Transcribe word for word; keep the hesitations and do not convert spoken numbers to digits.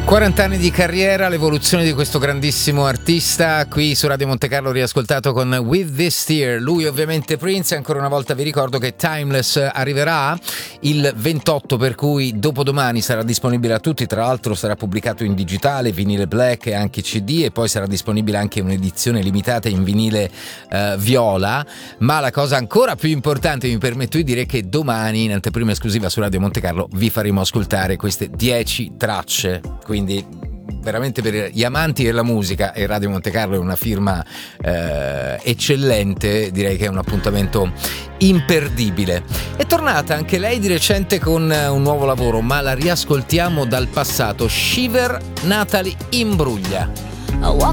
quaranta anni di carriera, l'evoluzione di questo grandissimo artista qui su Radio Monte Carlo, riascoltato con With This Tear. Lui ovviamente Prince. Ancora una volta vi ricordo che Timeless arriverà il ventotto, per cui dopodomani sarà disponibile a tutti. Tra l'altro sarà pubblicato in digitale, vinile black e anche C D, e poi sarà disponibile anche un'edizione limitata in vinile eh, viola. Ma la cosa ancora più importante, mi permetto di dire, che domani in anteprima esclusiva su Radio Monte Carlo vi faremo ascoltare queste dieci tracce. Quindi veramente per gli amanti della musica, e Radio Monte Carlo è una firma eh, eccellente, direi che è un appuntamento imperdibile. È tornata anche lei di recente con un nuovo lavoro, ma la riascoltiamo dal passato. Shiver, Natalie Imbruglia. I walk